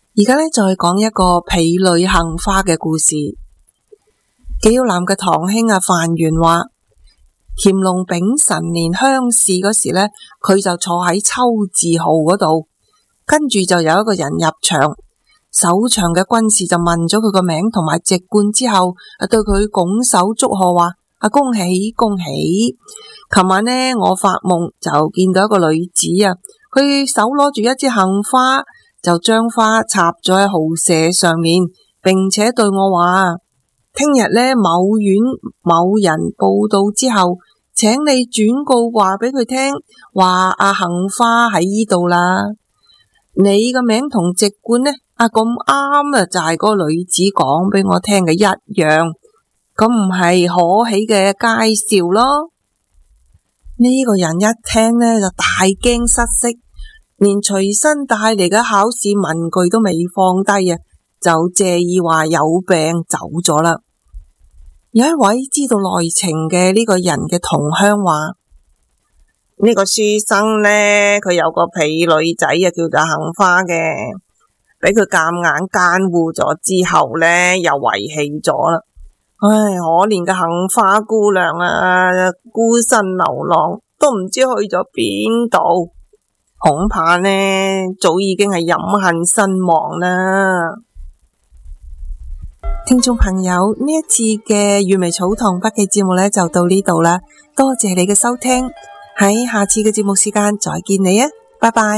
而家呢，再講一個婢女杏花嘅故事。紀曉嵐嘅堂兄范元話，乾隆丙辰年鄉試嗰時呢，佢就坐喺秋字號嗰度，跟住就有一個人入場，守場嘅軍士就問咗佢個名同埋籍貫之後，對佢拱手祝賀話：恭喜恭喜！琴晚呢，我發夢就見到一個女子佢手攞住一支杏花，就將花插咗喺號舍上面，並且對我話：聽日呢，某縣某人報到之後，請你轉告話俾佢聽，話杏花喺呢度啦。你個名同籍貫呢，咁啱就係嗰個女子講俾我聽嘅一樣，咁唔係可喜嘅佳兆咯。呢個人一聽呢，就大驚失色，連隨身帶嚟嘅考試文具都未放低就借意話有病走咗啦。有一位知道內情嘅呢個人嘅同鄉話：呢個書生呢，佢有個婢女仔叫做杏花嘅，俾佢夾硬奸污咗之後呢，又遺棄咗啦。唉，可憐嘅杏花姑娘孤身流浪，都唔知去咗邊度，恐怕呢早已經係飲恨身亡啦。聽眾朋友，呢一次嘅粵微草堂筆記節目呢就到呢度啦，多謝你嘅收聽，喺下次嘅節目時間再見你拜拜。